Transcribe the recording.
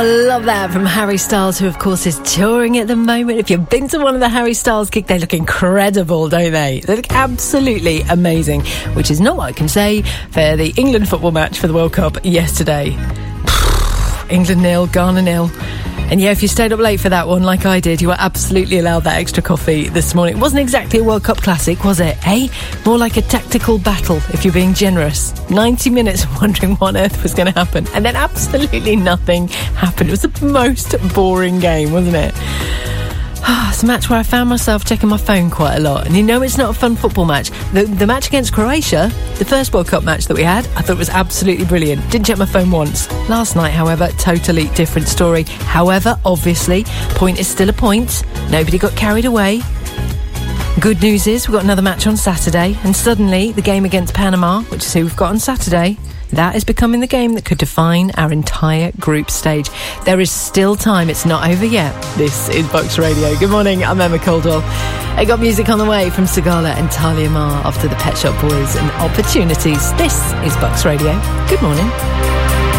I love that from Harry Styles, who of course is touring at the moment. If you've been to one of the Harry Styles gigs, they look incredible, don't they? They look absolutely amazing, which is not what I can say for the England football match for the World Cup yesterday. England 0, Ghana 0. And yeah, if you stayed up late for that one, like I did, you were absolutely allowed that extra coffee this morning. It wasn't exactly a World Cup classic, was it? Eh? More like a tactical battle, if you're being generous. 90 minutes wondering what on earth was going to happen. And then absolutely nothing happened. It was the most boring game, wasn't it? It's a match where I found myself checking my phone quite a lot. And you know it's not a fun football match. The match against Croatia, the first World Cup match that we had, I thought it was absolutely brilliant. Didn't check my phone once. Last night, however, totally different story. However, obviously, point is still a point. Nobody got carried away. Good news is we've got another match on Saturday. And suddenly, the game against Panama, which is who we've got on Saturday, that is becoming the game that could define our entire group stage. There is still time. It's not over yet. This is Bucks Radio. Good morning. I'm Emma Caldwell. I got music on the way from Sigala and Talia Mar after the Pet Shop Boys and Opportunities. This is Bucks Radio. Good morning.